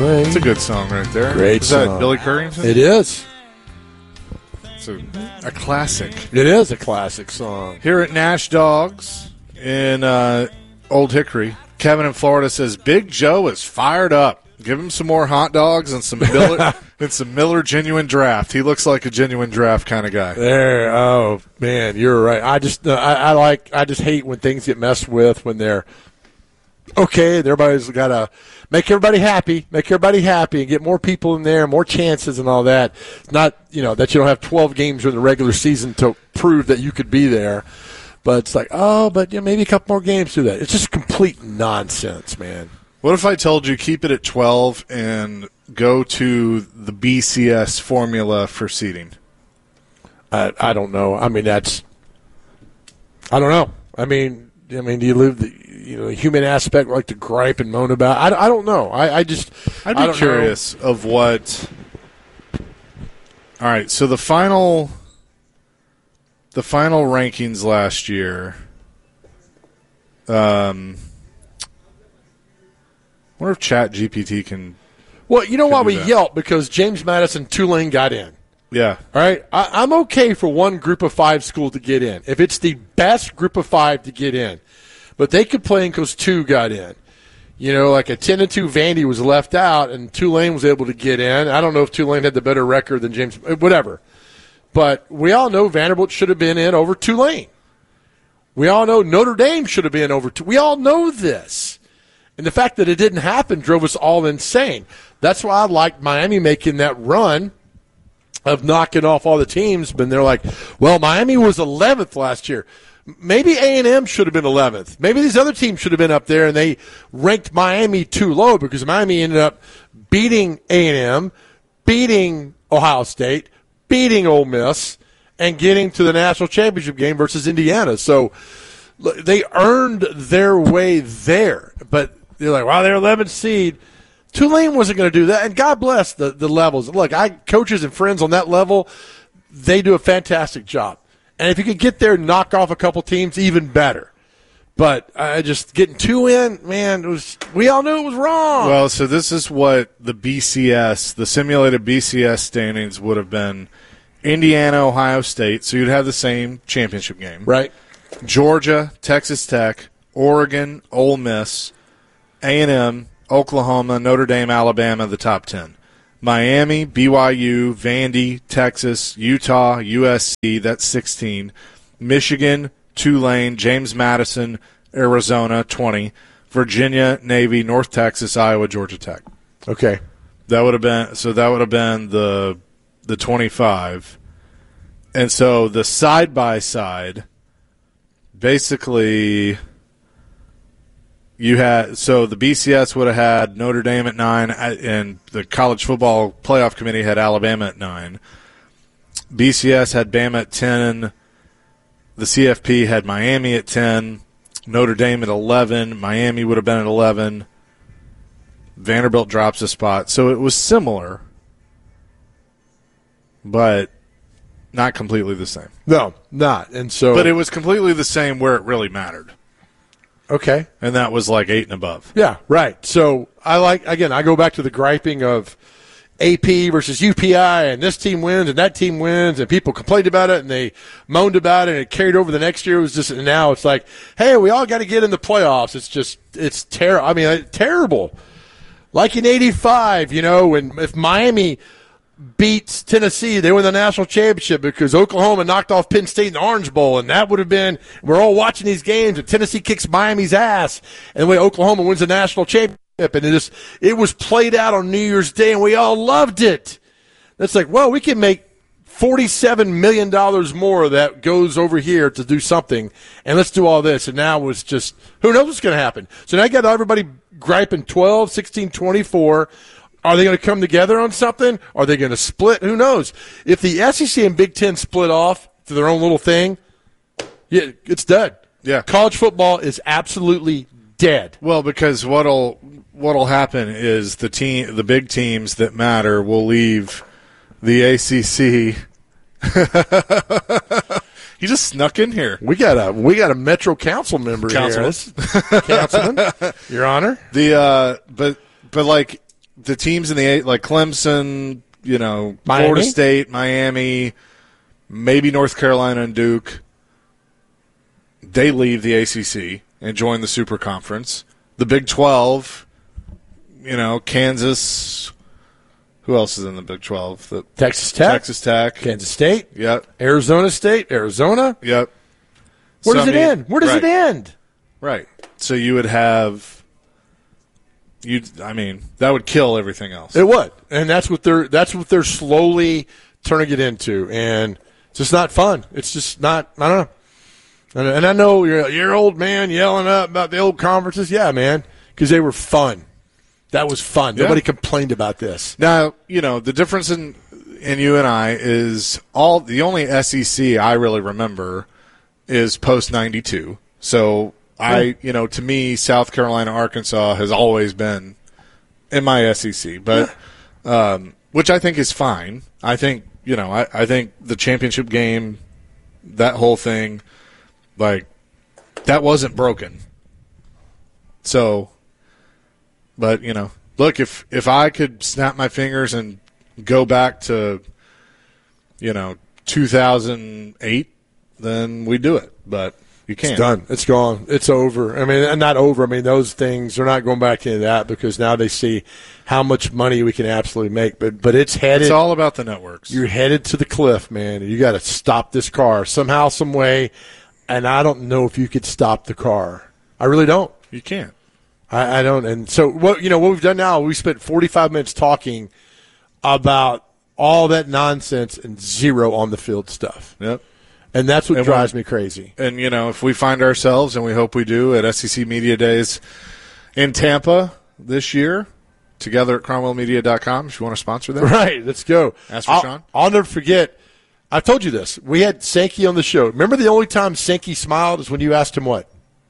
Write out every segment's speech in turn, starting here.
Lane. It's a good song right there. Great song. Is that Billy Currington? It is. It's a classic. It is a classic song. Here at Nash Dogs in Old Hickory, Kevin in Florida says, Big Joe is fired up. Give him some more hot dogs and some Miller Genuine Draft. He looks like a genuine draft kind of guy. There, oh man, you're right. I just hate when things get messed with when they're okay. Everybody's got to make everybody happy, and get more people in there, more chances, and all that. It's not that you don't have 12 games during the regular season to prove that you could be there, but it's like maybe a couple more games do that. It's just complete nonsense, man. What if I told you keep it at 12 and go to the BCS formula for seeding? I don't know. I mean, I don't know. I mean, do you live the human aspect like to gripe and moan about? I don't know. I'd be curious of what. All right, so the final rankings last year. I wonder if ChatGPT can. Well, you know why we yelp? Because James Madison, Tulane got in. Yeah. All right. I'm okay for one group of 5 school to get in if it's the best group of 5 to get in. But they complain because 2 got in. Like a 10-2 Vandy was left out, and Tulane was able to get in. I don't know if Tulane had the better record than James. Whatever. But we all know Vanderbilt should have been in over Tulane. We all know Notre Dame should have been over. We all know this. And the fact that it didn't happen drove us all insane. That's why I liked Miami making that run of knocking off all the teams. But they're like, well, Miami was 11th last year. Maybe A&M should have been 11th. Maybe these other teams should have been up there, and they ranked Miami too low because Miami ended up beating A&M, beating Ohio State, beating Ole Miss, and getting to the national championship game versus Indiana. So they earned their way there. But they're like, wow, they're 11th seed. Tulane wasn't going to do that, and God bless the levels. Look, coaches and friends on that level, they do a fantastic job. And if you could get there and knock off a couple teams, even better. But just getting 2 in, man, we all knew it was wrong. Well, so this is what the BCS, the simulated BCS standings would have been. Indiana, Ohio State, so you'd have the same championship game. Right. Georgia, Texas Tech, Oregon, Ole Miss, A&M, Oklahoma, Notre Dame, Alabama, the top 10. Miami, BYU, Vandy, Texas, Utah, USC, that's 16. Michigan, Tulane, James Madison, Arizona, 20. Virginia, Navy, North Texas, Iowa, Georgia Tech. Okay. That would have been the 25. And so the side-by-side, basically you had – so the BCS would have had Notre Dame at 9, and the College Football Playoff Committee had Alabama at 9. BCS had Bama at 10. The CFP had Miami at 10. Notre Dame at 11. Miami would have been at 11. Vanderbilt drops a spot. So it was similar, but not completely the same. No, not. And so, but it was completely the same where it really mattered. Okay. And that was like 8 and above. Yeah, right. So I go back to the griping of AP versus UPI, and this team wins and that team wins, and people complained about it and they moaned about it and it carried over the next year. It was just, and now it's like, hey, we all got to get in the playoffs. It's terrible. I mean, terrible. Like in '85, if Miami beats Tennessee, they win the national championship because Oklahoma knocked off Penn State in the Orange Bowl, and that would have been, we're all watching these games, and Tennessee kicks Miami's ass, and the way Oklahoma wins the national championship, and it was played out on New Year's Day, and we all loved it. That's like, well, we can make $47 million more that goes over here to do something, and let's do all this. And now it's just, who knows what's going to happen? So now you got everybody griping 12, 16, 24. Are they going to come together on something? Are they going to split? Who knows? If the SEC and Big Ten split off to their own little thing, yeah, it's dead. Yeah. College football is absolutely dead. Well, because what'll happen is the big teams that matter will leave the ACC. He just snuck in here. We got a Metro Council member here. Councilman, Your Honor. But like the teams in the eight, like Clemson, Miami? Florida State, Miami, maybe North Carolina and Duke, they leave the ACC and join the Super Conference. The Big 12, Kansas. Who else is in the Big 12? Texas Tech. Texas Tech. Kansas State. Yep. Arizona State. Arizona. Yep. Where does it end? Where does it end? Right. So you would have that would kill everything else. It would. And that's what they're slowly turning it into. And it's just not fun. It's just not, I don't know. And I know you're old man yelling up about the old conferences. Yeah, man, because they were fun. That was fun. Yeah. Nobody complained about this. Now, the difference in you and I is the only SEC I really remember is post 92. So to me, South Carolina, Arkansas has always been in my SEC, but which I think is fine. I think I think the championship game, that whole thing, like that wasn't broken. So. But, look, if I could snap my fingers and go back to, 2008, then we do it. But you can't. It's done. It's gone. It's over. I mean, not over. I mean, those things, they're not going back into that because now they see how much money we can absolutely make. But it's headed. It's all about the networks. You're headed to the cliff, man. You got to stop this car somehow, some way. And I don't know if you could stop the car. I really don't. You can't. I don't. And so what we've done now, we spent 45 minutes talking about all that nonsense and zero on the field stuff. Yep. And that's what drives me crazy. And, if we find ourselves, and we hope we do, at SEC Media Days in Tampa this year, together at CromwellMedia.com, if you want to sponsor that. Right. Let's go. Ask for Sean. I'll never forget. I told you this. We had Sankey on the show. Remember the only time Sankey smiled is when you asked him what?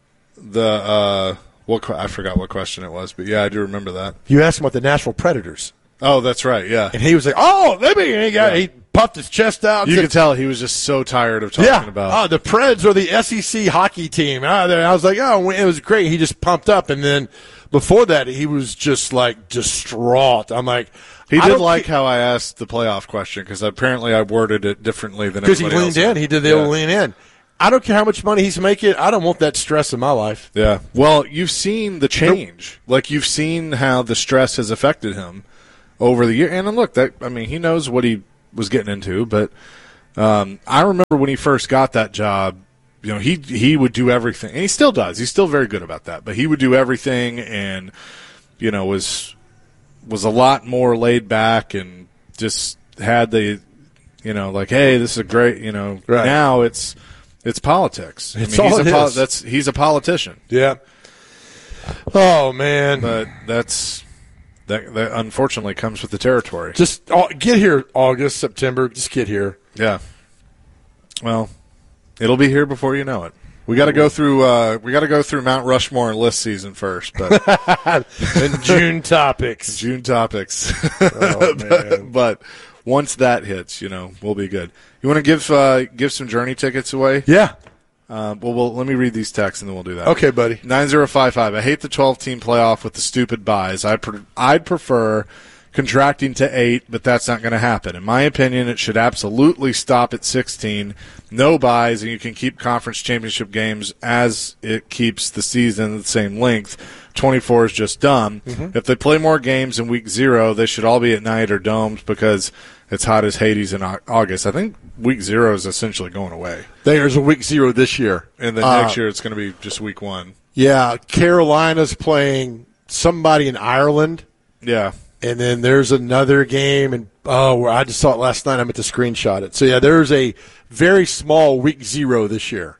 I forgot what question it was, but yeah, I do remember that. You asked him about the Nashville Predators. Oh, that's right, yeah. And he was like, he puffed his chest out. You could tell he was just so tired of talking about. Oh, the Preds are the SEC hockey team. I was like, it was great. He just pumped up. And then before that, he was just like distraught. I'm like, he did like how I asked the playoff question because apparently I worded it differently than everybody else. Because he leaned in. He did the old lean in. I don't care how much money he's making. I don't want that stress in my life. Yeah. Well, you've seen the change. Nope. Like, you've seen how the stress has affected him over the year. And look, he knows what he was getting into. But I remember when he first got that job, he would do everything. And he still does. He's still very good about that. But he would do everything and, was a lot more laid back and just had the, hey, this is a great, Right. Now it's politics. He's a politician. Yeah. Oh man. But that unfortunately comes with the territory. Just get here, August, September. Just get here. Yeah. Well, it'll be here before you know it. We got to go through Mount Rushmore list season first, but and June topics. June topics. Oh man. But once that hits, we'll be good. You want to give some Journey tickets away? Yeah. Well, let me read these texts and then we'll do that. Okay, buddy. 9055. I hate the 12-team playoff with the stupid buys. I'd prefer contracting to 8, but that's not going to happen. In my opinion, it should absolutely stop at 16. No buys, and you can keep conference championship games as it keeps the season the same length. 24 is just dumb. Mm-hmm. If they play more games in week 0, they should all be at night or domes because it's hot as Hades in August. I think week 0 is essentially going away. There's a week 0 this year. And then next year it's going to be just week 1. Yeah, Carolina's playing somebody in Ireland. Yeah. And then there's another game, and where I just saw it last night. I meant to screenshot it. So, yeah, there's a very small week 0 this year.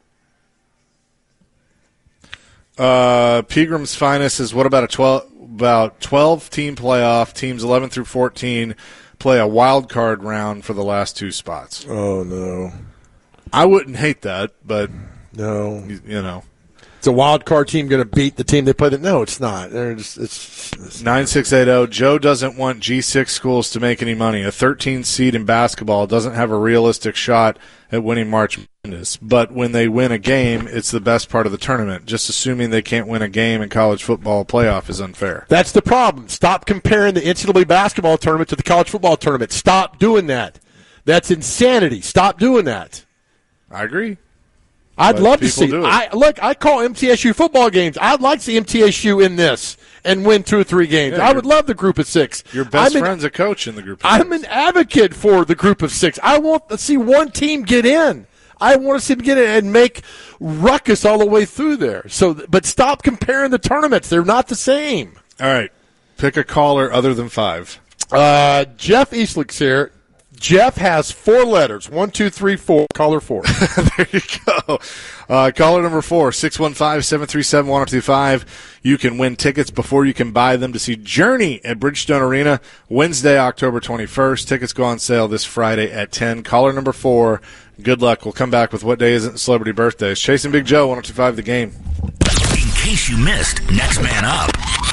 Peagram's Finest is what about 12-team playoff, teams 11 through 14 play a wild card round for the last 2 spots. Oh, no. I wouldn't hate that, but no. It's a wild card team going to beat the team they played in. No, it's not. It's 9680. Joe doesn't want G6 schools to make any money. A 13 seed in basketball doesn't have a realistic shot at winning March Madness. But when they win a game, it's the best part of the tournament. Just assuming they can't win a game in college football playoff is unfair. That's the problem. Stop comparing the NCAA basketball tournament to the college football tournament. Stop doing that. That's insanity. Stop doing that. I agree. I'd love to see. I call MTSU football games. I'd like to see MTSU in this and win 2 or 3 games. Yeah, I would love the group of 6. Your best friend's a coach in the group of 6. I'm an advocate for the group of 6. I want to see one team get in. I want to see them get in and make ruckus all the way through there. But stop comparing the tournaments. They're not the same. All right. Pick a caller other than 5. Jeff Eastlick's here. Jeff has 4 letters. 1, 2, 3, 4. Caller 4. There you go. Caller number 4, 615-737-1025. You can win tickets before you can buy them to see Journey at Bridgestone Arena Wednesday, October 21st. Tickets go on sale this Friday at 10. Caller number 4, good luck. We'll come back with What Day Isn't Celebrity Birthdays. Chasing Big Joe, 102.5 The Game. In case you missed, next man up.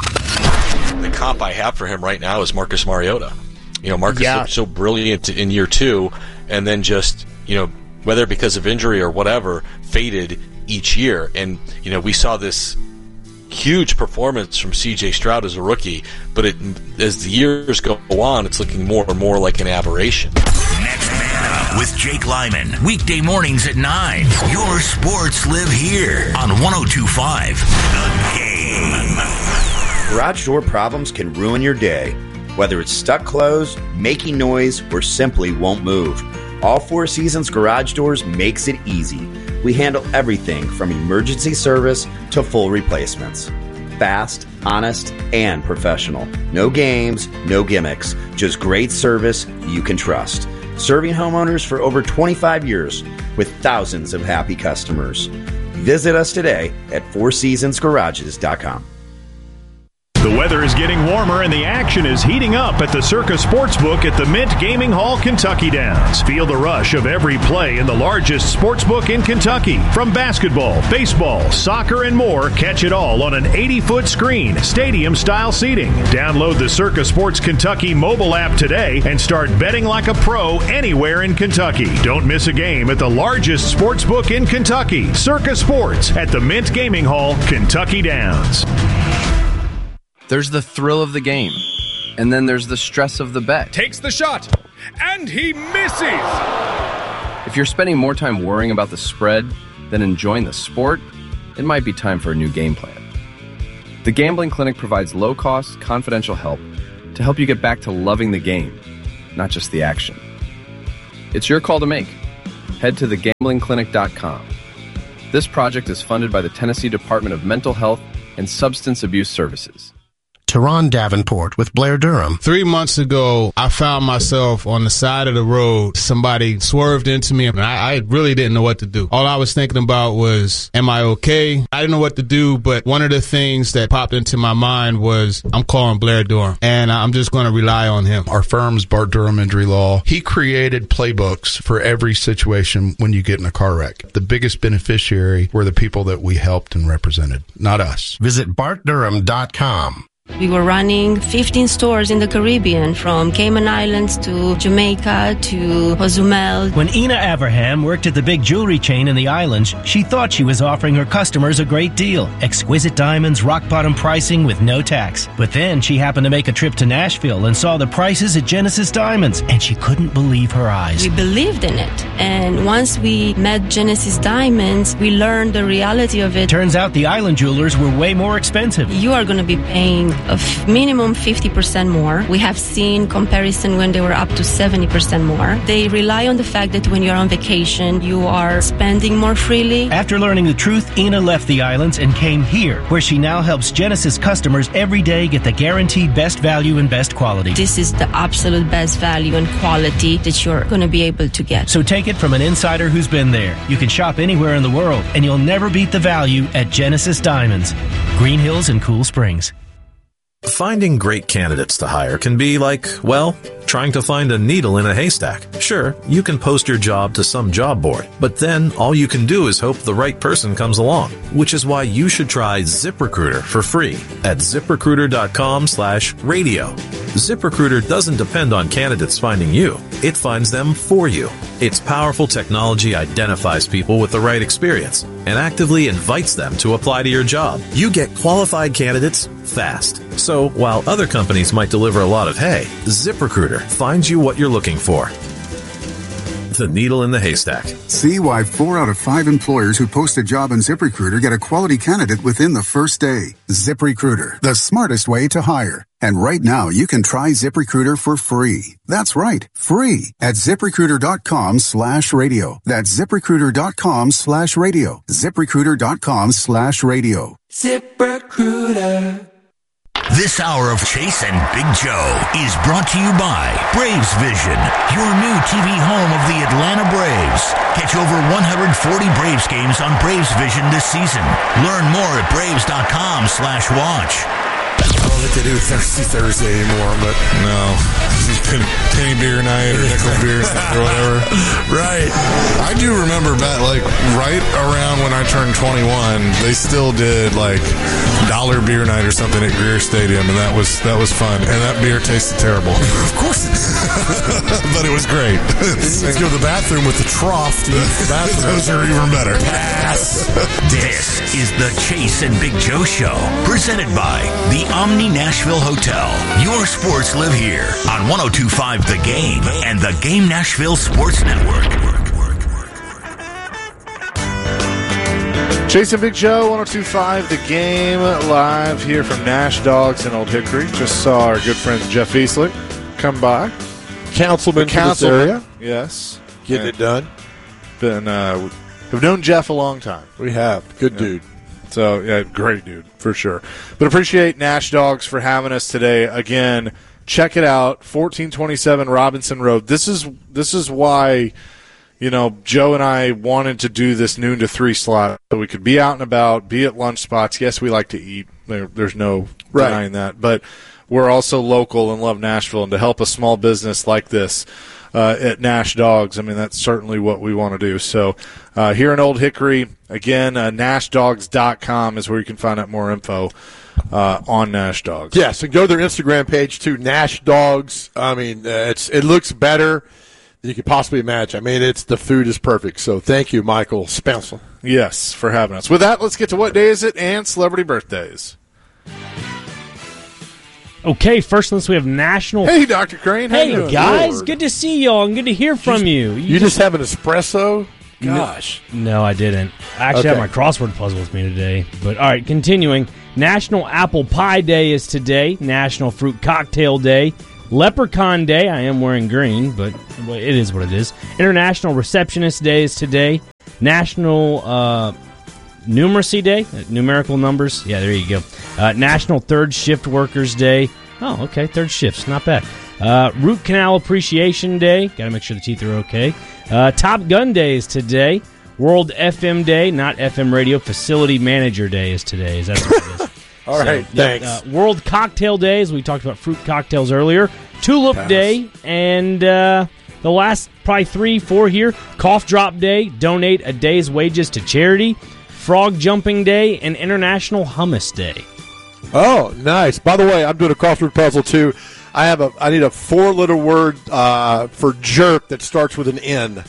The comp I have for him right now is Marcus Mariota. Marcus looked so brilliant in year 2, and then just, whether because of injury or whatever, faded each year. And, we saw this huge performance from C.J. Stroud as a rookie, but as the years go on, it's looking more and more like an aberration. Next Man Up with Jake Lyman. Weekday mornings at 9. Your sports live here on 102.5 The Game. Garage door problems can ruin your day. Whether it's stuck closed, making noise, or simply won't move, All Four Seasons Garage Doors makes it easy. We handle everything from emergency service to full replacements. Fast, honest, and professional. No games, no gimmicks, just great service you can trust. Serving homeowners for over 25 years with thousands of happy customers. Visit us today at fourseasonsgarages.com. The weather is getting warmer and the action is heating up at the Circa Sportsbook at the Mint Gaming Hall, Kentucky Downs. Feel the rush of every play in the largest sportsbook in Kentucky. From basketball, baseball, soccer, and more, catch it all on an 80-foot screen, stadium-style seating. Download the Circa Sports Kentucky mobile app today and start betting like a pro anywhere in Kentucky. Don't miss a game at the largest sportsbook in Kentucky, Circa Sports at the Mint Gaming Hall, Kentucky Downs. There's the thrill of the game, and then there's the stress of the bet. Takes the shot, and he misses! If you're spending more time worrying about the spread than enjoying the sport, it might be time for a new game plan. The Gambling Clinic provides low-cost, confidential help to help you get back to loving the game, not just the action. It's your call to make. Head to thegamblingclinic.com. This project is funded by the Tennessee Department of Mental Health and Substance Abuse Services. Teron Davenport with Blair Durham. 3 months ago, I found myself on the side of the road. Somebody swerved into me, and I really didn't know what to do. All I was thinking about was, am I okay? I didn't know what to do, but one of the things that popped into my mind was, I'm calling Blair Durham, and I'm just going to rely on him. Our firm's Bart Durham Injury Law. He created playbooks for every situation when you get in a car wreck. The biggest beneficiary were the people that we helped and represented, not us. Visit BartDurham.com. We were running 15 stores in the Caribbean, from Cayman Islands to Jamaica to Cozumel. When Ina Abraham worked at the big jewelry chain in the islands, she thought she was offering her customers a great deal. Exquisite diamonds, rock-bottom pricing with no tax. But then she happened to make a trip to Nashville and saw the prices at Genesis Diamonds, and she couldn't believe her eyes. We believed in it. And once we met Genesis Diamonds, we learned the reality of it. Turns out the island jewelers were way more expensive. You are going to be paying a minimum 50% more. We have seen comparison when they were up to 70% more. They rely on the fact that when you're on vacation, you are spending more freely. After learning the truth, Ina left the islands and came here, where she now helps Genesis customers every day get the guaranteed best value and best quality. This is the absolute best value and quality that you're going to be able to get. So take it from an insider who's been there. You can shop anywhere in the world, and you'll never beat the value at Genesis Diamonds. Green Hills and Cool Springs. Finding great candidates to hire can be like, well, trying to find a needle in a haystack. Sure, you can post your job to some job board, but then all you can do is hope the right person comes along, which is why you should try ZipRecruiter for free at ZipRecruiter.com/radio. ZipRecruiter doesn't depend on candidates finding you. It finds them for you. Its powerful technology identifies people with the right experience and actively invites them to apply to your job. You get qualified candidates fast. So while other companies might deliver a lot of hay, ZipRecruiter finds you what you're looking for. The needle in the haystack. See why 4 out of 5 employers who post a job on ZipRecruiter get a quality candidate within the first day. ZipRecruiter, the smartest way to hire. And right now, you can try ZipRecruiter for free. That's right, free at ZipRecruiter.com/radio. That's ZipRecruiter.com/radio. ZipRecruiter.com/radio. ZipRecruiter. This hour of Chase and Big Joe is brought to you by Braves Vision, your new TV home of the Atlanta Braves. Catch over 140 Braves games on Braves Vision this season. Learn more at Braves.com/watch. I don't think they do Thirsty Thursday anymore, but no. Penny beer night or nickel beer night or whatever. Right. I do remember back, like, right around when I turned 21, they still did, like, dollar beer night or something at Greer Stadium, and that was fun. And that beer tasted terrible. Of course it did. But it was great. Let's go to the bathroom with the trough to use the bathroom. Those are even better. Pass. This is the Chase and Big Joe Show, presented by the Omni Nashville Hotel. Your sports live here on 102.5 The Game and the Game Nashville Sports Network. Chase and Big Joe, 102.5 The Game, live here from Nash Dogs in Old Hickory. Just saw our good friend Jeff Eastlick come by. Councilman for this area. Yes. Getting it done. We've known Jeff a long time. We have. Good dude. So, yeah, great dude, for sure. But appreciate Nash Dogs for having us today. Again, check it out, 1427 Robinson Road. This is why, you know, Joe and I wanted to do this noon to 3 slot so we could be out and about, be at lunch spots. Yes, we like to eat. There's no denying that. But we're also local and love Nashville, and to help a small business like this at Nash Dogs, I mean, that's certainly what we want to do. So here in Old Hickory, again, NashDogs.com is where you can find out more info on Nash Dogs. Yes, and go to their Instagram page, too, Nash Dogs. I mean, it looks better than you could possibly imagine. I mean, the food is perfect. So thank you, Michael Spencer. Yes, for having us. With that, let's get to what day is it and celebrity birthdays. Okay, first we have National... Hey, Dr. Crane. Hey, guys. Lord. Good to see y'all and good to hear from you. You just have an espresso? Gosh. No, I didn't. I actually have my crossword puzzle with me today. But, all right, continuing. National Apple Pie Day is today. National Fruit Cocktail Day. Leprechaun Day. I am wearing green, but it is what it is. International Receptionist Day is today. National... Numeracy Day, numerical numbers. Yeah, there you go. National Third Shift Workers Day. Oh, okay, third shifts, not bad. Root Canal Appreciation Day. Got to make sure the teeth are okay. Top Gun Day is today. World FM Day, not FM Radio. Facility Manager Day is today. That's what it is. All right, thanks. World Cocktail Days. We talked about fruit cocktails earlier. Tulip Day, and the last probably 3, 4 here. Cough Drop Day. Donate a day's wages to charity. Frog Jumping Day, and International Hummus Day. Oh, nice. By the way, I'm doing a crossword puzzle, too. I need a 4-letter word for jerk that starts with an N.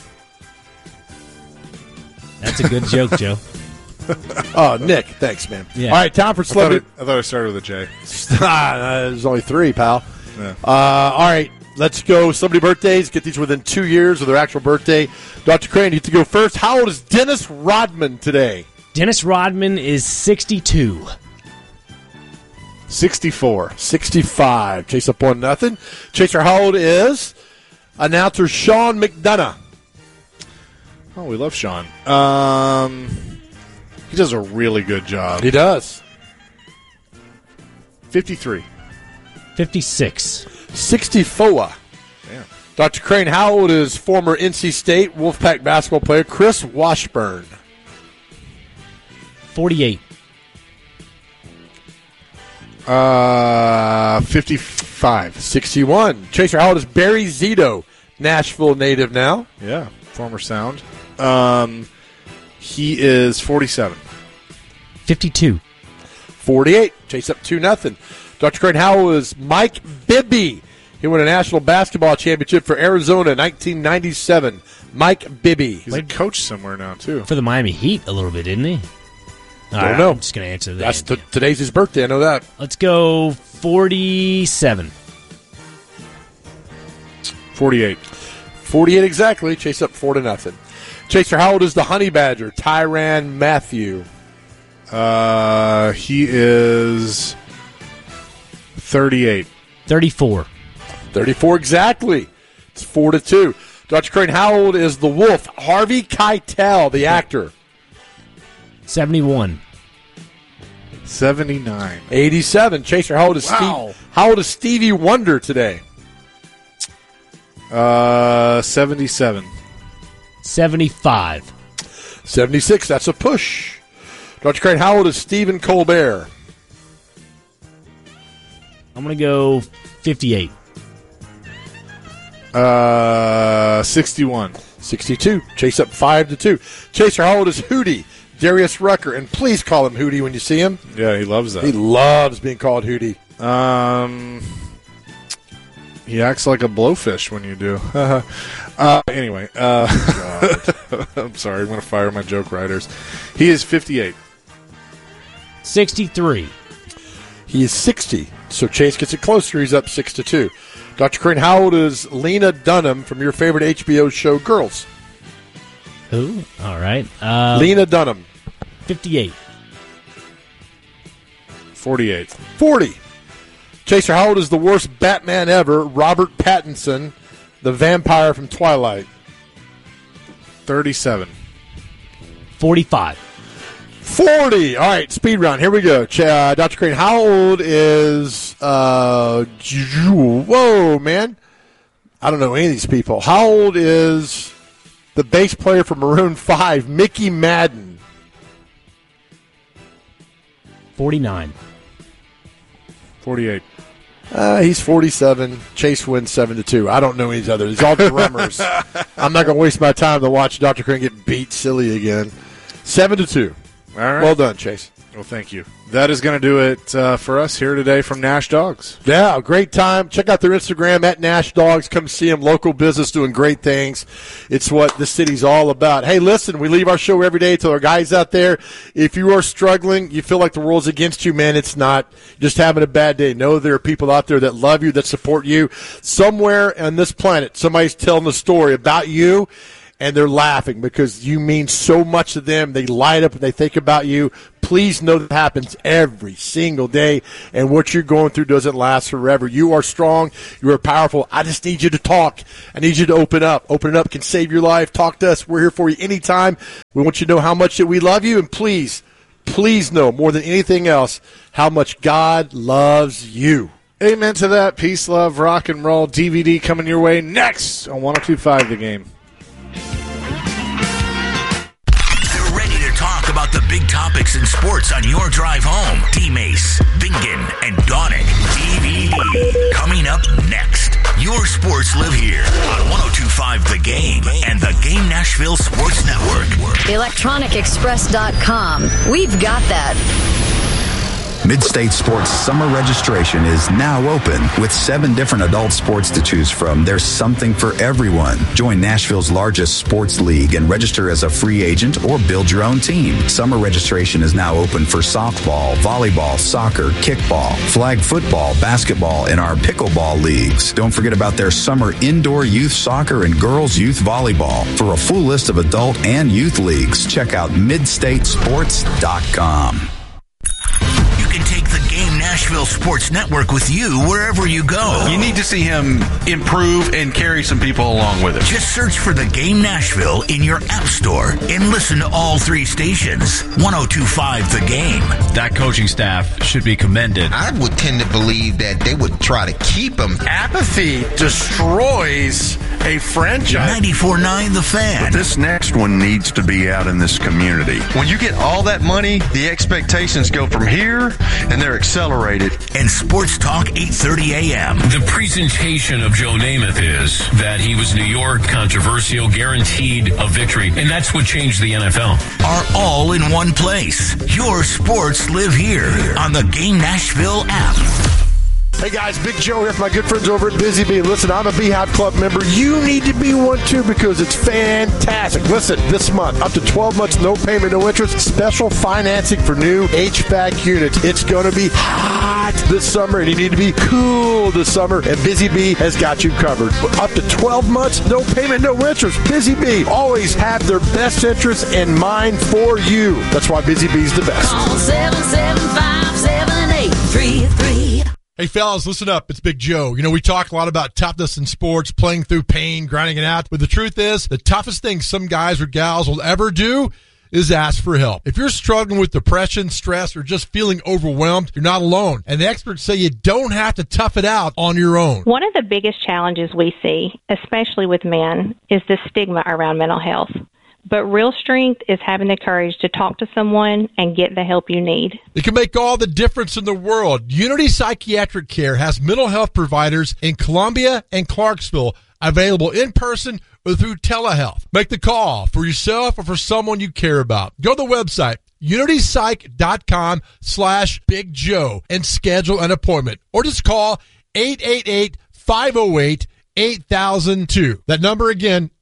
That's a good joke, Joe. Oh, Nick. Thanks, man. Yeah. All right, time for celebrity. I thought it started with a J. There's only 3, pal. Yeah. All right, let's go. Celebrity birthdays. Get these within 2 years of their actual birthday. Dr. Crane, you have to go first. How old is Dennis Rodman today? Dennis Rodman is 62. 64. 65. Chase up 1-0. Chaser, how old is announcer Sean McDonough? Oh, we love Sean. He does a really good job. He does. 53. 56. 64. Damn. Dr. Crane, how old is former NC State Wolfpack basketball player Chris Washburn? 48. 55. 61. Chaser, how old is Barry Zito? Nashville native now. Yeah, former Sound. He is 47. 52. 48. Chase up 2-0. Dr. Crane, how old is Mike Bibby? He won a national basketball championship for Arizona in 1997. Mike Bibby. He's a coach somewhere now, too. For the Miami Heat a little bit, didn't he? I don't know. I'm just going to answer that. Today's his birthday. I know that. Let's go 47. 48. 48 exactly. Chase up 4-0. Chaser, how old is the Honey Badger? Tyrann Mathieu. He is 38. 34. 34 exactly. It's 4-2. Dr. Crane, how old is the Wolf? Harvey Keitel, the actor. 71. 79. 87. Chaser, how old is How old is Stevie Wonder today? 77. 75. 76. That's a push. Dr. Crane, how old is Stephen Colbert? I'm going to go 58. 61. 62. Chase up 5-2. Chaser, how old is Hootie? Darius Rucker. And please call him Hootie when you see him. Yeah, he loves that. He loves being called Hootie. He acts like a blowfish when you do. Anyway. I'm sorry. I'm going to fire my joke writers. He is 58. 63. He is 60. So Chase gets it closer. He's up 6-2. Dr. Crane, how old is Lena Dunham from your favorite HBO show, Girls? Who? All right. Lena Dunham. 58. 48. 40. Chaser, how old is the worst Batman ever, Robert Pattinson, the vampire from Twilight? 37. 45. 40. All right, speed round. Here we go. Dr. Crane, how old is whoa, man. I don't know any of these people. How old is the bass player for Maroon 5, Mickey Madden? 49. 48. He's 47. Chase wins 7-2. I don't know any of these others. These all drummers. I'm not going to waste my time to watch Dr. Crane get beat silly again. 7-2. All right. Well done, Chase. Well, thank you. That is going to do it for us here today from Nash Dogs. Yeah, a great time. Check out their Instagram at Nash Dogs. Come see them. Local business doing great things. It's what the city's all about. Hey, listen, we leave our show every day to our guys out there. If you are struggling, you feel like the world's against you, man, it's not. Just having a bad day. Know there are people out there that love you, that support you. Somewhere on this planet, somebody's telling a story about you, and they're laughing because you mean so much to them. They light up and they think about you. Please know that happens every single day, and what you're going through doesn't last forever. You are strong. You are powerful. I just need you to talk. I need you to open up. Opening up can save your life. Talk to us. We're here for you anytime. We want you to know how much that we love you, and please know more than anything else how much God loves you. Amen to that. Peace, love, rock and roll. DVD coming your way next on 102.5 The Game. About the big topics in sports on your drive home. D-Mace, Bingen, and Donick. DVD. Coming up next. Your sports live here on 102.5 The Game and the Game Nashville Sports Network. ElectronicExpress.com. We've got that. Midstate Sports summer registration is now open. With 7 different adult sports to choose from, there's something for everyone. Join Nashville's largest sports league and register as a free agent or build your own team. Summer registration is now open for softball, volleyball, soccer, kickball, flag football, basketball, and our pickleball leagues. Don't forget about their summer indoor youth soccer and girls youth volleyball. For a full list of adult and youth leagues, check out midstatesports.com. Can take the Game Nashville Sports Network with you wherever you go. You need to see him improve and carry some people along with him. Just search for the Game Nashville in your app store and listen to all 3 stations. 102.5 The Game. That coaching staff should be commended. I would tend to believe that they would try to keep him. Apathy destroys a franchise. 94.9 The Fan. But this next one needs to be out in this community. When you get all that money, the expectations go from here, and they're accelerating. appreciate it. And Sports Talk 830 AM. The presentation of Joe Namath is that he was New York, controversial, guaranteed a victory, and that's what changed the NFL. Are all in one place. Your sports live here on the Game Nashville app. Hey guys, Big Joe here from my good friends over at Busy Bee. Listen, I'm a Beehive Club member. You need to be one too because it's fantastic. Listen, this month, up to 12 months, no payment, no interest, special financing for new HVAC units. It's going to be hot this summer and you need to be cool this summer, and Busy Bee has got you covered. Up to 12 months, no payment, no interest. Busy Bee always have their best interests in mind for you. That's why Busy Bee's the best. Call 775-7833. Hey, fellas, listen up. It's Big Joe. You know, we talk a lot about toughness in sports, playing through pain, grinding it out. But the truth is, the toughest thing some guys or gals will ever do is ask for help. If you're struggling with depression, stress, or just feeling overwhelmed, you're not alone. And the experts say you don't have to tough it out on your own. One of the biggest challenges we see, especially with men, is the stigma around mental health. But real strength is having the courage to talk to someone and get the help you need. It can make all the difference in the world. Unity Psychiatric Care has mental health providers in Columbia and Clarksville available in person or through telehealth. Make the call for yourself or for someone you care about. Go to the website, unitypsych.com/Big Joe, and schedule an appointment. Or just call 888-508-8002. That number again,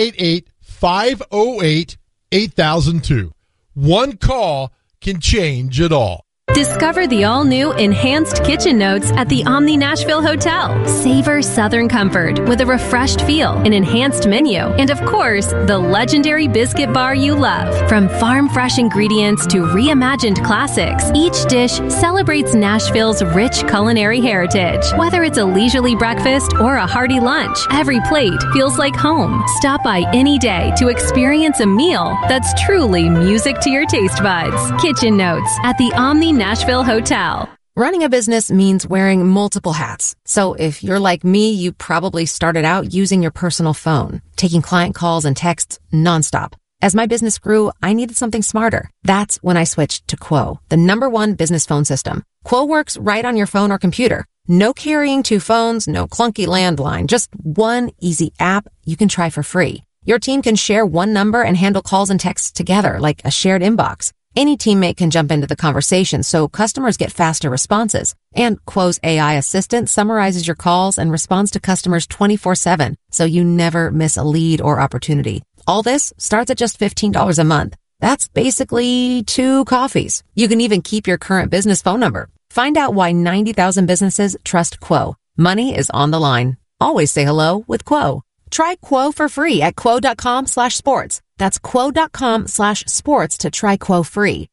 888-508-8002. One call can change it all. Discover the all-new Enhanced Kitchen Notes at the Omni Nashville Hotel. Savor Southern comfort with a refreshed feel, an enhanced menu, and of course, the legendary biscuit bar you love. From farm-fresh ingredients to reimagined classics, each dish celebrates Nashville's rich culinary heritage. Whether it's a leisurely breakfast or a hearty lunch, every plate feels like home. Stop by any day to experience a meal that's truly music to your taste buds. Kitchen Notes at the Omni Nashville Hotel. Running a business means wearing multiple hats. So if you're like me, you probably started out using your personal phone, taking client calls and texts nonstop. As my business grew, I needed something smarter. That's when I switched to Quo, the #1 business phone system. Quo works right on your phone or computer. No carrying 2 phones, no clunky landline, just one easy app you can try for free. Your team can share one number and handle calls and texts together like a shared inbox. Any teammate can jump into the conversation, so customers get faster responses. And Quo's AI assistant summarizes your calls and responds to customers 24/7, so you never miss a lead or opportunity. All this starts at just $15 a month. That's basically 2 coffees. You can even keep your current business phone number. Find out why 90,000 businesses trust Quo. Money is on the line. Always say hello with Quo. Try Quo for free at quo.com/sports. That's quo.com/sports to try Quo free.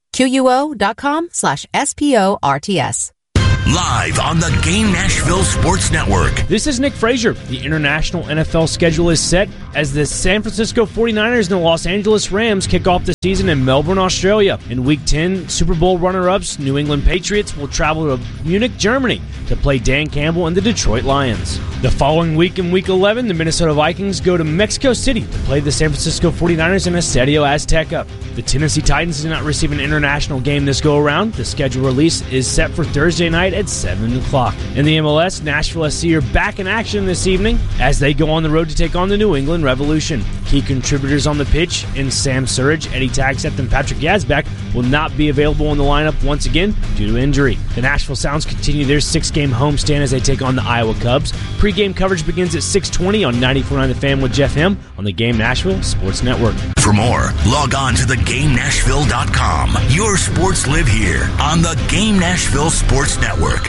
QUO.com/SPORTS. Live on the Game Nashville Sports Network. This is Nick Frazier. The international NFL schedule is set as the San Francisco 49ers and the Los Angeles Rams kick off the season in Melbourne, Australia. In Week 10, Super Bowl runner-ups New England Patriots will travel to Munich, Germany to play Dan Campbell and the Detroit Lions. The following week in Week 11, the Minnesota Vikings go to Mexico City to play the San Francisco 49ers in Estadio Azteca. The Tennessee Titans did not receive an international game this go-around. The schedule release is set for Thursday night at 7 o'clock. In the MLS, Nashville SC are back in action this evening as they go on the road to take on the New England Revolution. Key contributors on the pitch in Sam Surridge, Eddie Tagseth, and Patrick Yazbek will not be available in the lineup once again due to injury. The Nashville Sounds continue their 6-game homestand as they take on the Iowa Cubs. Pre-game coverage begins at 6:20 on 94.9 The Fan with Jeff Hem on the Game Nashville Sports Network. For more, log on to thegamenashville.com. Your sports live here on the Game Nashville Sports Network.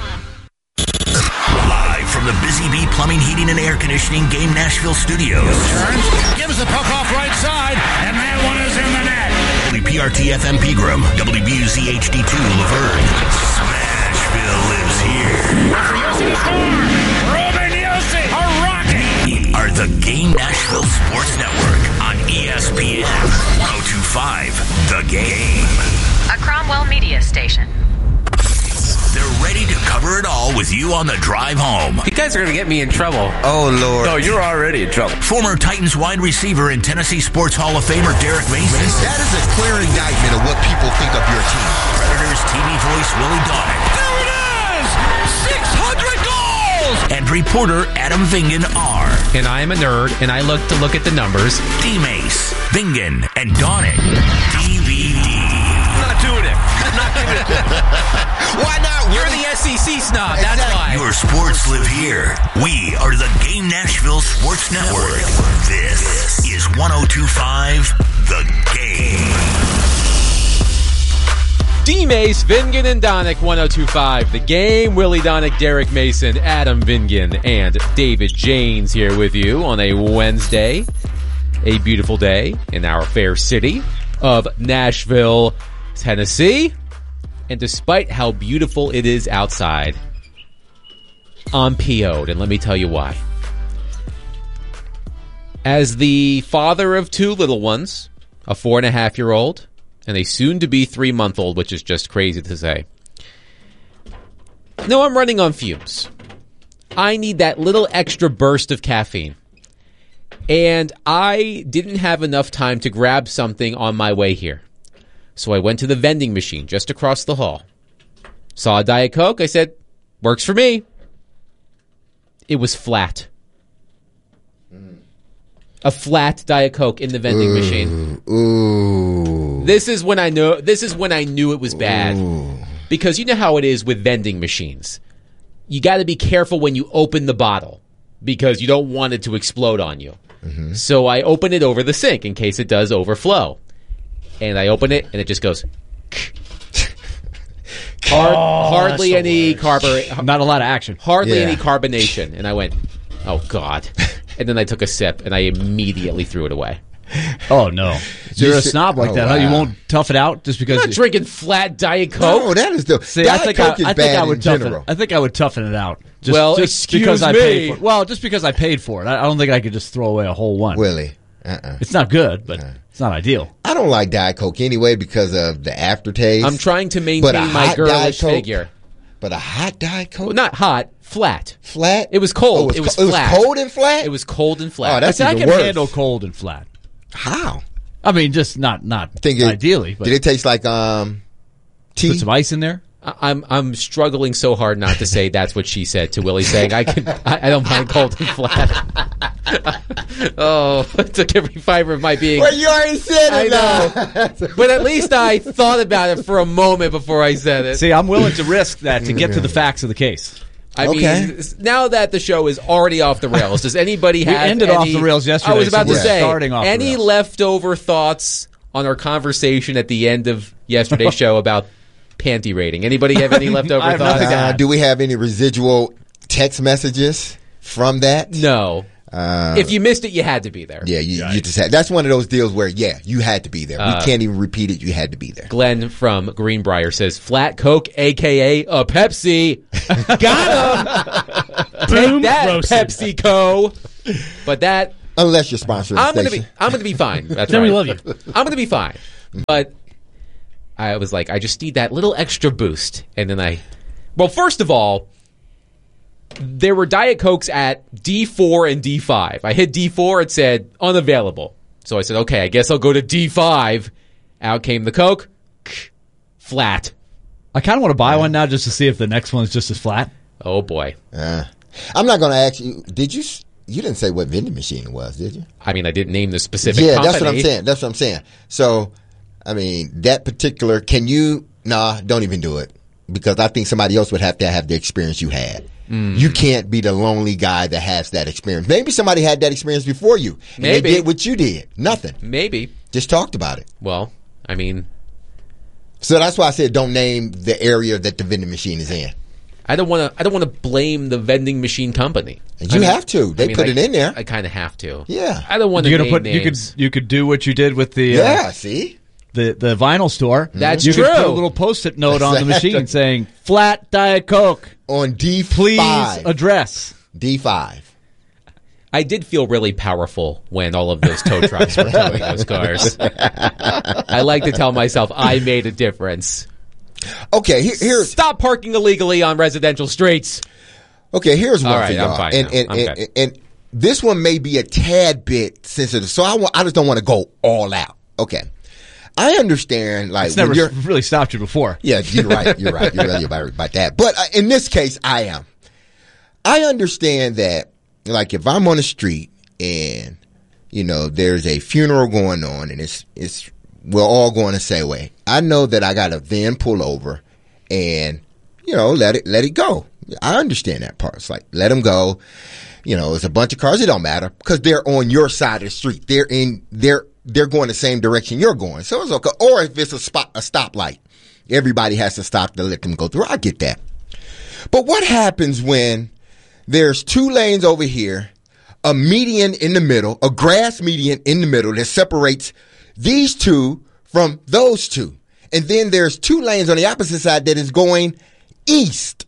Live from the Busy Bee Plumbing, Heating, and Air Conditioning Game Nashville Studios. Turns, gives the puck off right side, and that one is in the net. WPRT FM Pegram, WBUZ HD2 Laverne. Smashville lives here. After Yossi to score, Ruben Yossi, a rocket. We are the Game Nashville Sports Network on ESPN 102.5 The Game. A Cromwell Media Station. They're ready to cover it all with you on the drive home. You guys are going to get me in trouble. Oh, Lord. No, you're already in trouble. Former Titans wide receiver and Tennessee Sports Hall of Famer Derek Mason. That is a clear indictment of what people think of your team. Predators TV voice Willie Donick. There it is! is 600 goals! And reporter Adam Vingan are. And I am a nerd, and I look at the numbers. D-Mace, Vingan, and Donick. DVD. I'm not doing it. I'm not doing it. Why not? You're the SEC snob. That's why. Your sports live here. We are the Game Nashville Sports Network. This is 102.5 The Game. D-Mace, Vingan, and Donick, 102.5 The Game. Willie Donick, Derek Mason, Adam Vingan, and David Janes here with you on a Wednesday. A beautiful day in our fair city of Nashville, Tennessee. And despite how beautiful it is outside, I'm PO'd, and let me tell you why. As the father of two little ones, a 4.5-year-old, and a soon-to-be 3-month-old, which is just crazy to say. No, I'm running on fumes. I need that little extra burst of caffeine. And I didn't have enough time to grab something on my way here. So I went to the vending machine just across the hall. Saw a Diet Coke. I said, works for me. It was flat. A flat Diet Coke in the vending machine. Ooh. This is when I knew it was bad. Because you know how it is with vending machines. You got to be careful when you open the bottle because you don't want it to explode on you. Mm-hmm. So I open it over the sink in case it does overflow. And I open it and it just goes hardly any not a lot of action. Hardly any carbonation. And I went, "Oh God." And then I took a sip, and I immediately threw it away. Oh, no. So you're a snob like that, huh? You won't tough it out just because... I'm not drinking flat Diet Coke. No, that is the... See, Diet Coke is bad in general. I think I would toughen it out. Just because I paid for it. Well, just because I paid for it. I don't think I could just throw away a whole one. Willie. It's not good, but it's not ideal. I don't like Diet Coke anyway because of the aftertaste. I'm trying to maintain my girlish figure. But a hot Diet Coke? Well, not hot, flat. Flat? It was cold. Oh, it was flat. It was cold and flat? It was cold and flat. Oh, that's I can worse. handle cold and flat. How? I mean, just not ideally. But did it taste like tea? Put some ice in there? I'm struggling so hard not to say that's what she said to Willie, saying I don't mind cold and flat. Oh, it took every fiber of my being. Well, you already said it. I know. But at least I thought about it for a moment before I said it. See, I'm willing to risk that to get to the facts of the case. I mean, now that the show is already off the rails, does anybody have ended off the rails yesterday. I was about to say, starting off any leftover thoughts on our conversation at the end of yesterday's show about panty rating? Anybody have any leftover thoughts? Do we have any residual text messages from that? No. If you missed it, you had to be there. Yeah, you just had. That's one of those deals where, you had to be there. We can't even repeat it. You had to be there. Glenn from Greenbrier says, flat Coke, a.k.a. a Pepsi. Got him! Take that, roasted. PepsiCo. But that... Unless you're sponsoring I'm going to be fine. That's then right. we love you. I'm going to be fine. But I was like, I just need that little extra boost. And then well, first of all, there were Diet Cokes at D4 and D5. I hit D4, it said unavailable. So I said, okay, I guess I'll go to D5. Out came the Coke. Flat. I kind of want to buy one now just to see if the next one's just as flat. Oh, boy. I'm not going to ask you, you didn't say what vending machine it was, did you? I mean, I didn't name the specific company. That's what I'm saying. So, I mean, that particular, don't even do it. Because I think somebody else would have to have the experience you had. You can't be the lonely guy that has that experience. Maybe somebody had that experience before you. And they did what you did. Nothing. Maybe. Just talked about it. Well, I mean. So that's why I said don't name the area that the vending machine is in. I don't want to blame the vending machine company. You have to. They put it in there. I kind of have to. Yeah. I don't want to name names. You could do what you did with the see? The vinyl store. That's you true. Could put a little post-it note on the machine saying flat Diet Coke on D5. Please address D5. I did feel really powerful when all of those tow trucks were towing those cars. I like to tell myself I made a difference. Okay, here's stop parking illegally on residential streets. Okay, here's one for I'm y'all. fine And this one may be a tad bit sensitive, so I just don't want to go all out. Okay. I understand, like, it's never really stopped you before. Yeah, you're right. You're right. You're really about that. But in this case, I am. I understand that, like, if I'm on the street and, you know, there's a funeral going on and we're all going the same way, I know that I got to then pull over and, you know, let it go. I understand that part. It's like, let them go. You know, it's a bunch of cars. It don't matter because they're on your side of the street. They're going the same direction you're going. So it's okay. Or if it's a stoplight, everybody has to stop to let them go through. I get that. But what happens when there's 2 lanes over here, a median in the middle, a grass median in the middle that separates these 2 from those 2. And then there's 2 lanes on the opposite side that is going east.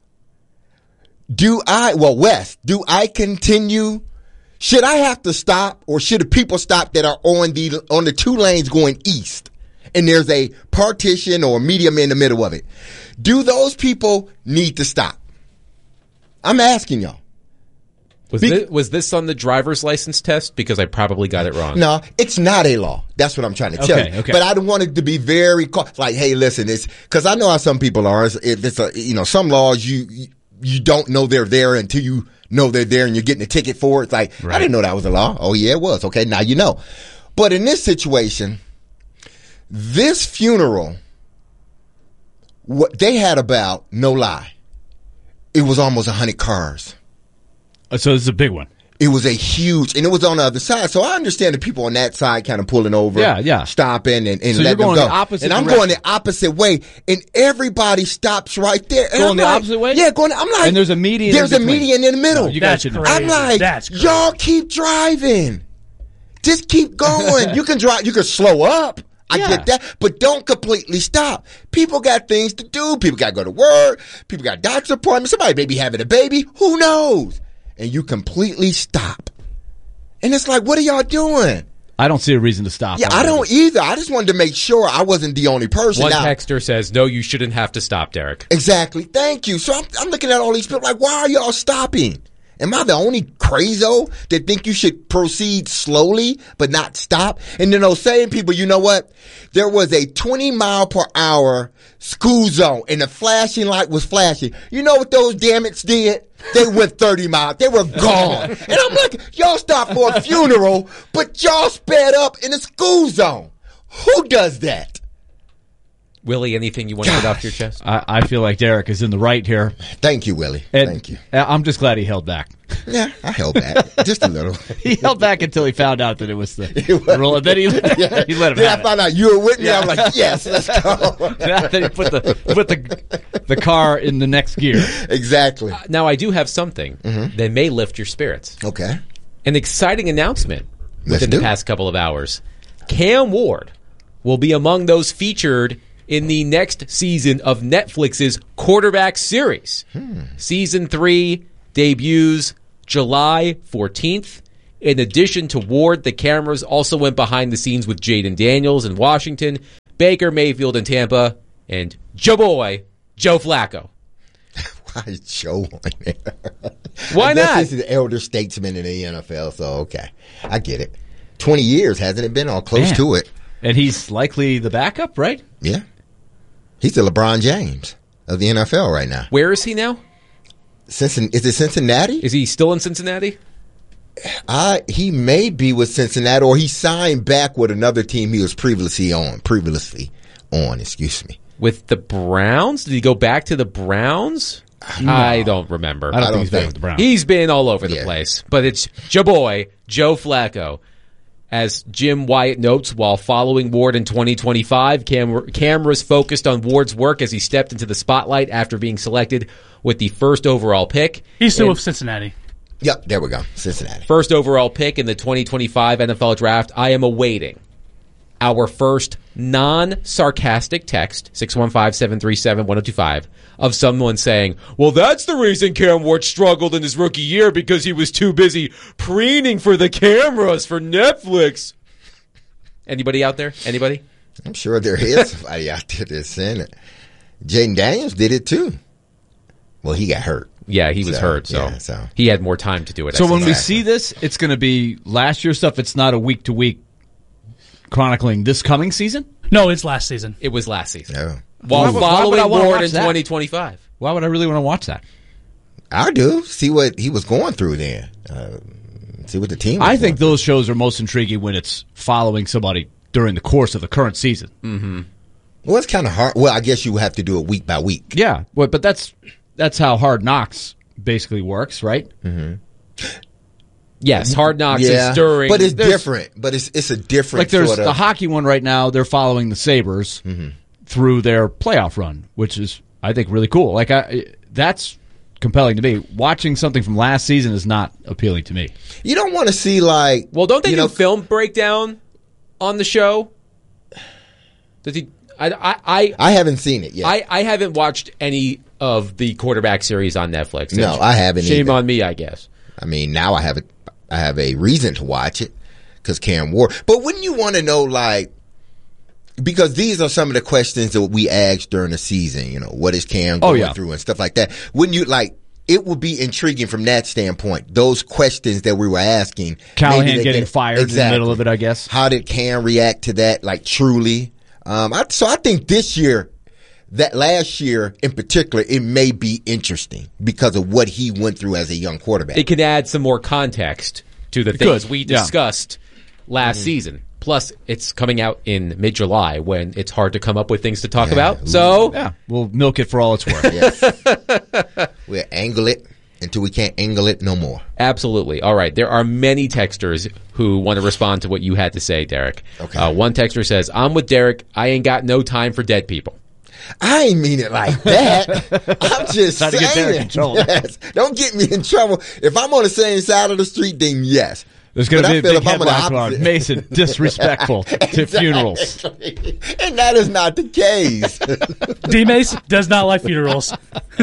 West. Do I continue? Should I have to stop, or should the people stop that are on the 2 lanes going east? And there's a partition or medium in the middle of it. Do those people need to stop? I'm asking y'all. Was this on the driver's license test? Because I probably got it wrong. No, it's not a law. That's what I'm trying to tell you. Okay. But I don't want it to be very like, hey, listen, it's because I know how some people are. Some laws you don't know they're there until you know they're there and you're getting a ticket for it. It's like, right. I didn't know that was a law. Oh yeah, it was. Okay, now you know. But in this situation, this funeral, what they had about, no lie, it was almost 100 cars. So it's a big one. It was a huge, and it was on the other side. So I understand the people on that side kind of pulling over, stopping and so letting them go. The opposite and I'm direction. going the opposite way, and everybody stops right there. And going the opposite way? Yeah, going. I'm like, and there's a median. There's a median in the middle. No, you got it. I'm like, y'all keep driving. Just keep going. You can drive. You can slow up. I get that, but don't completely stop. People got things to do. People got to go to work. People got doctor's appointments. Somebody may be having a baby. Who knows? And you completely stop. And it's like, what are y'all doing? I don't see a reason to stop. Yeah, I don't either. I just wanted to make sure I wasn't the only person. One texter says, no, you shouldn't have to stop, Derek. Exactly. Thank you. So I'm looking at all these people like, why are y'all stopping? Am I the only crazo that think you should proceed slowly but not stop? And then those same people, you know what? There was a 20-mile-per-hour school zone, and the flashing light was flashing. You know what those damn-its did? They went 30 miles. They were gone. And I'm like, y'all stopped for a funeral, but y'all sped up in a school zone. Who does that? Willie, anything you want to get off your chest? I feel like Derek is in the right here. Thank you, Willie. Thank you. I'm just glad he held back. Yeah, I held back. Just a little. He held back until he found out that it was the rule. And then he let him have I found out you were with me. I was like, yes, let's go. Then he put the car in the next gear. Exactly. Now, I do have something that may lift your spirits. Okay. An exciting announcement within the past couple of hours. Cam Ward will be among those featured in the next season of Netflix's Quarterback series. Season 3 debuts July 14th. In addition to Ward, the cameras also went behind the scenes with Jaden Daniels in Washington, Baker Mayfield in Tampa, and Joe Boy, Joe Flacco. Why is Joe on there? Why not? This is the elder statesman in the NFL, so okay. I get it. 20 years, hasn't it been? All close to it. And he's likely the backup, right? Yeah. He's the LeBron James of the NFL right now. Where is he now? Is it Cincinnati? Is he still in Cincinnati? He may be with Cincinnati, or he signed back with another team he was previously on. Excuse me. With the Browns? Did he go back to the Browns? No. I don't remember. I don't think he's back with the Browns. He's been all over the place. But it's Joe Boy, Joe Flacco. As Jim Wyatt notes, while following Ward in 2025, cameras focused on Ward's work as he stepped into the spotlight after being selected with the first overall pick. He's still with Cincinnati. Yep, there we go. Cincinnati. First overall pick in the 2025 NFL Draft. I am awaiting our first non-sarcastic text, 615-737-1025, of someone saying, well, that's the reason Cam Ward struggled in his rookie year because he was too busy preening for the cameras for Netflix. Anybody out there? Anybody? I'm sure there is somebody out there that's saying it. Jaden Daniels did it too. Well, he got hurt. Yeah, he was hurt, so he had more time to do it. So when we see this, it's going to be last year's stuff. It's not a week-to-week chronicling this coming season? No, it's last season. It was last season. No. While following Ward in that? 2025. Why would I really want to watch that? I do. See what he was going through then. See what the team was I think going those shows are most intriguing when it's following somebody during the course of the current season. Mm-hmm. Well, it's kind of hard. Well, I guess you would have to do it week by week. Yeah, but that's how Hard Knocks basically works, right? Mm-hmm. Yes, Hard Knocks is during. But it's different. But it's a different like there's sort of. the hockey one right now. They're following the Sabres through their playoff run, which is, I think, really cool. Like that's compelling to me. Watching something from last season is not appealing to me. You don't want to see like. Well, don't they do film breakdown on the show? Does he? I haven't seen it yet. I haven't watched any of the quarterback series on Netflix. No, I haven't. Shame either. on me, I guess. I mean, now I have a reason to watch it because Cam Ward. But wouldn't you want to know, like, because these are some of the questions that we asked during the season. You know, what is Cam going through and stuff like that. Wouldn't you like? It would be intriguing from that standpoint. Those questions that we were asking. Callahan getting fired in the middle of it, I guess. How did Cam react to that? Like, truly. So I think this year, that last year in particular, it may be interesting because of what he went through as a young quarterback. It can add some more context to the things we discussed last season. Plus, it's coming out in mid-July when it's hard to come up with things to talk about. So, we'll milk it for all it's worth. Yes. We'll angle it until we can't angle it no more. Absolutely. All right. There are many texters who want to respond to what you had to say, Derek. Okay. One texter says, I'm with Derek. I ain't got no time for dead people. I ain't mean it like that. I'm just saying. To get Derek in trouble. Yes. Don't get me in trouble. If I'm on the same side of the street, then yes. There's going to be a big headline on Mason disrespectful to funerals. And that is not the case. D-Mace does not like funerals.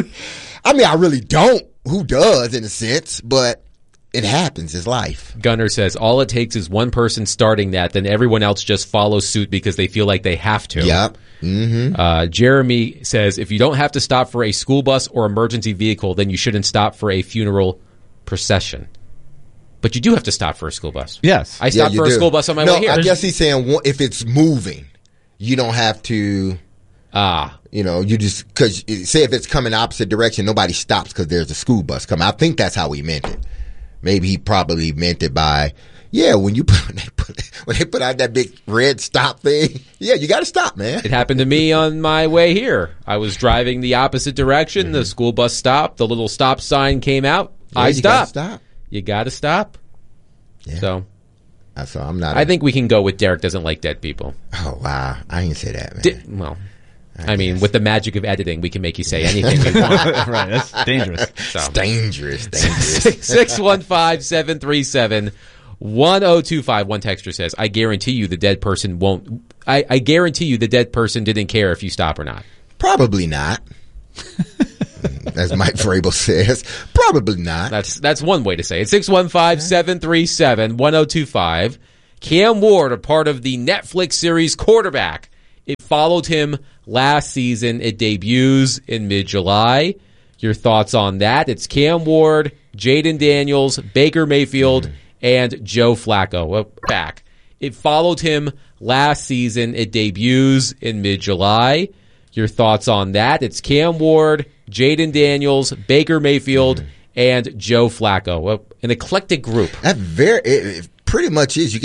I mean, I really don't. Who does, in a sense, but it happens. It's life. Gunner says, all it takes is one person starting that, then everyone else just follows suit because they feel like they have to. Yep. Mm-hmm. Jeremy says, if you don't have to stop for a school bus or emergency vehicle, then you shouldn't stop for a funeral procession. But you do have to stop for a school bus. Yes. I stopped for a school bus on my way here. I guess he's saying if it's moving, you don't have to... You know, you just, because say if it's coming opposite direction, nobody stops because there's a school bus coming. I think that's how he meant it. Maybe he probably meant it by, when they put out that big red stop thing, you got to stop, man. It happened to me on my way here. I was driving the opposite direction. Mm-hmm. The school bus stopped. The little stop sign came out. I stopped. You got to stop. Yeah. So I'm not. I think we can go with Derek doesn't like dead people. Oh, wow. I didn't say that, man. I mean, with the magic of editing, we can make you say anything we want. Right, that's dangerous. So. It's dangerous. 615-737-1025. One texter says, I guarantee you the dead person won't. I guarantee you the dead person didn't care if you stop or not. Probably not. As Mike Vrabel says, probably not. That's one way to say it. 615-737-1025. Cam Ward, a part of the Netflix series Quarterback. It followed him last season. It debuts in mid-July. Your thoughts on that? It's Cam Ward, Jaden Daniels, Baker Mayfield, and Joe Flacco. Back. It followed him last season. It debuts in mid-July. Your thoughts on that? It's Cam Ward, Jaden Daniels, Baker Mayfield, and Joe Flacco. An eclectic group. It pretty much is. You